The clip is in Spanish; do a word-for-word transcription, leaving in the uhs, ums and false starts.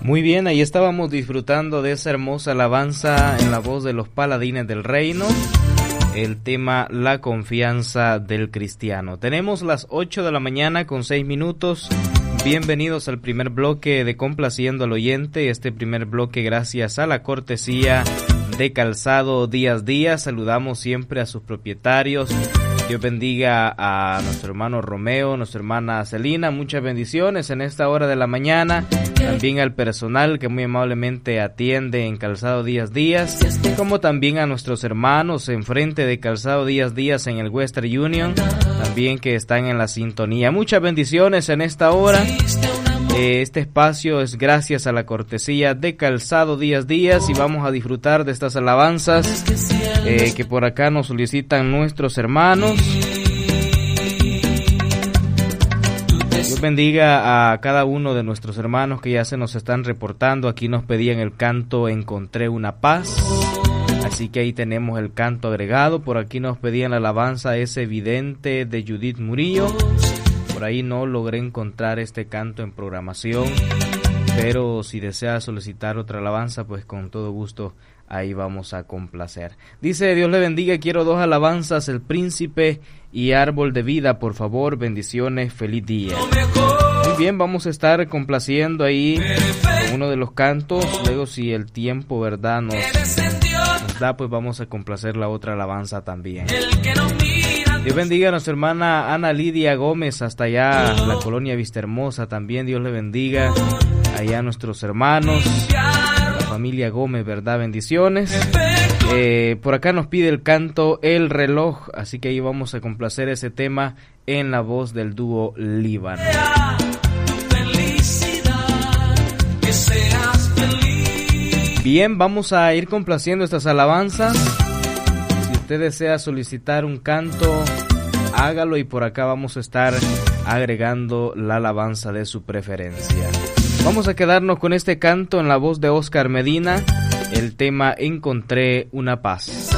Muy bien, ahí estábamos disfrutando de esa hermosa alabanza en la voz de los Paladines del Reino, el tema La confianza del cristiano. Tenemos las ocho de la mañana con seis minutos. Bienvenidos al primer bloque de Complaciendo al Oyente, este primer bloque gracias a la cortesía de Calzado Díaz Díaz. Saludamos siempre a sus propietarios. Dios bendiga a nuestro hermano Romeo, nuestra hermana Celina, muchas bendiciones en esta hora de la mañana. También al personal que muy amablemente atiende en Calzado Díaz Díaz, como también a nuestros hermanos enfrente de Calzado Díaz Díaz en el Western Union, también que están en la sintonía. Muchas bendiciones en esta hora. Este espacio es gracias a la cortesía de Calzado Díaz Díaz y vamos a disfrutar de estas alabanzas eh, que por acá nos solicitan nuestros hermanos. Dios bendiga a cada uno de nuestros hermanos que ya se nos están reportando. Aquí nos pedían el canto Encontré una paz, así que ahí tenemos el canto agregado. Por aquí nos pedían la alabanza Es evidente de Judith Murillo. Por ahí no logré encontrar este canto en programación, pero si desea solicitar otra alabanza, pues con todo gusto ahí vamos a complacer. Dice, Dios le bendiga, quiero dos alabanzas, El Príncipe y Árbol de Vida, por favor, bendiciones, feliz día. Muy bien, vamos a estar complaciendo ahí con uno de los cantos, luego si el tiempo, verdad, nos, nos da, pues vamos a complacer la otra alabanza también. Dios bendiga a nuestra hermana Ana Lidia Gómez hasta allá, la colonia Vistahermosa. También Dios le bendiga allá a nuestros hermanos, la familia Gómez, ¿verdad? Bendiciones. Eh, por acá nos pide el canto El Reloj, así que ahí vamos a complacer ese tema en la voz del dúo Líbano. Bien, vamos a ir complaciendo estas alabanzas. Si usted desea solicitar un canto, hágalo y por acá vamos a estar agregando la alabanza de su preferencia. Vamos a quedarnos con este canto en la voz de Oscar Medina, el tema Encontré una paz.